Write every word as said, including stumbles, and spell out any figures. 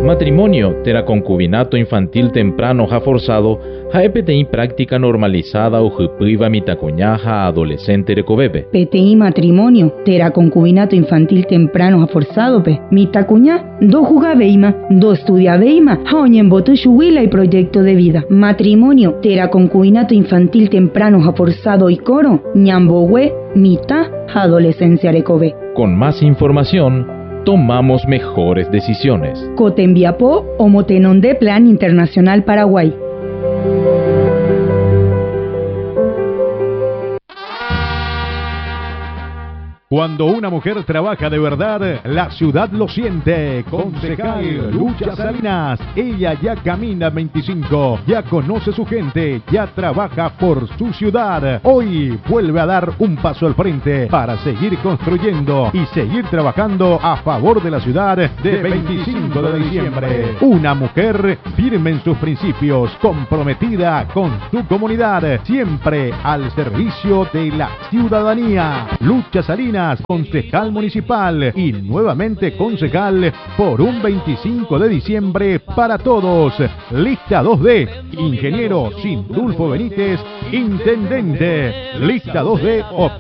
Matrimonio, tera concubinato infantil temprano ha forzado, ha E P T I práctica normalizada o jupiva mitacuñaja adolescente recovebe. P T I matrimonio, tera concubinato infantil temprano ha forzado pe. Mitacuña, do jugabeima, do estudiabeima, ha oñemboto shuwila y proyecto de vida. Matrimonio, tera concubinato infantil temprano ha forzado y coro, ñambowe, mita, adolescencia recobe. Con más información, tomamos mejores decisiones. Cotembiapó o Motenón de Plan Internacional Paraguay. Cuando una mujer trabaja de verdad, la ciudad lo siente. Concejal Lucha Salinas, ella ya camina veinticinco, ya conoce su gente, ya trabaja por su ciudad. Hoy vuelve a dar un paso al frente para seguir construyendo y seguir trabajando a favor de la ciudad de veinticinco de diciembre. Una mujer firme en sus principios, comprometida con su comunidad, siempre al servicio de la ciudadanía. Lucha Salinas, concejal municipal y nuevamente concejal por un veinticinco de diciembre para todos. Lista dos D, ingeniero Sindulfo Benítez, intendente. Lista dos D,